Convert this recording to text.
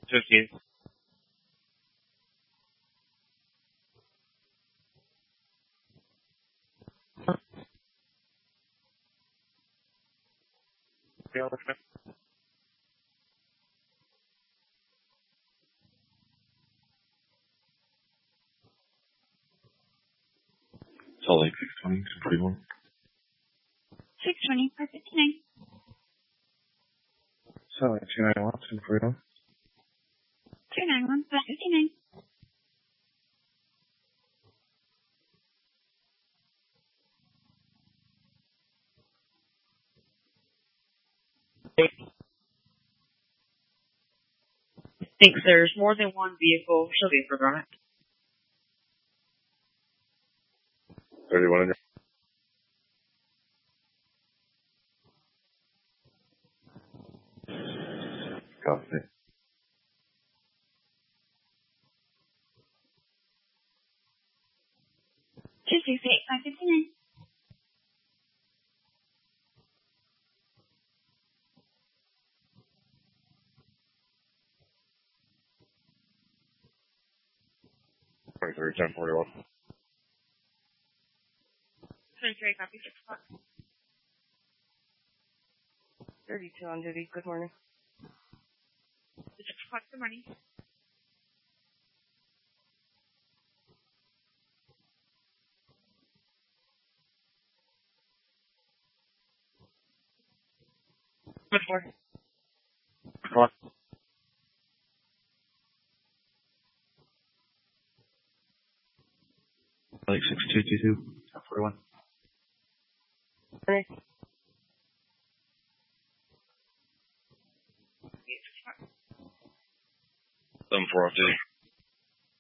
15. Yeah, that's good. Salt Lake 620, 241. 620, 559. Salt Lake 291, 241. 291, 559. Thinks there's more than one vehicle. She'll be forgotten. 31 in your. Copy. 268, 559. Twenty-three, 1041. 23, copy 6 o'clock. 32 on duty. Good morning. 6 o'clock, good morning. Good morning. Come on. Like 6222, 41. Morning. 7-4 off duty.